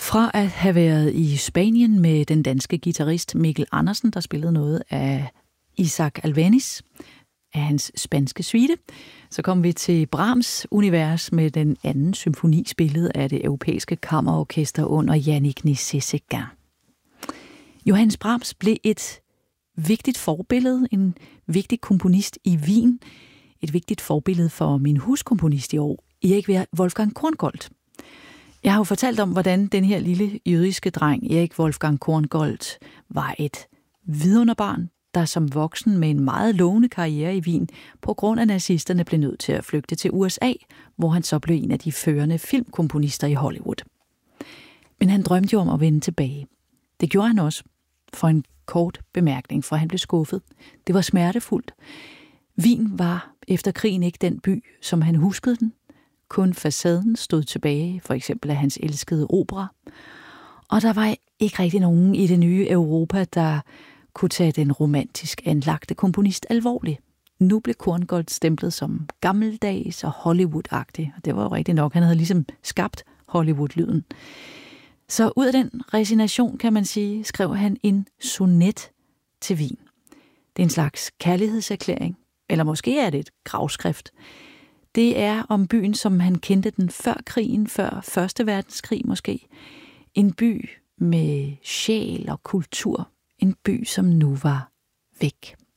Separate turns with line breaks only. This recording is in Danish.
Fra at have været i Spanien med den danske guitarist Mikkel Andersen, der spillede noget af Isaac Albéniz, af hans spanske suite, så kom vi til Brahms univers med den anden symfoni, spillet af det europæiske kammerorkester under Yannick Nézet-Séguin. Johannes Brahms blev et vigtigt forbillede, en vigtig komponist i Wien, et vigtigt forbillede for min huskomponist i år, Erik Wolfgang Korngold. Jeg har jo fortalt om, hvordan den her lille jødiske dreng, Erik Wolfgang Korngold, var et vidunderbarn, der som voksen med en meget lovende karriere i Wien, på grund af nazisterne blev nødt til at flygte til USA, hvor han så blev en af de førende filmkomponister i Hollywood. Men han drømte jo om at vende tilbage. Det gjorde han også, for en kort bemærkning, for han blev skuffet. Det var smertefuldt. Wien var efter krigen ikke den by, som han huskede den. Kun facaden stod tilbage, for eksempel af hans elskede opera. Og der var ikke rigtig nogen i det nye Europa, der kunne tage den romantisk anlagte komponist alvorligt. Nu blev Korngold stemplet som gammeldags og Hollywood-agtig, og det var jo rigtigt nok. Han havde ligesom skabt Hollywood-lyden. Så ud af den resignation, kan man sige, skrev han en sonet til Wien. Det er en slags kærlighedserklæring, eller måske er det et gravskrift. Det er om byen, som han kendte den før krigen, før Første Verdenskrig måske. En by med sjæl og kultur. En by, som nu var væk.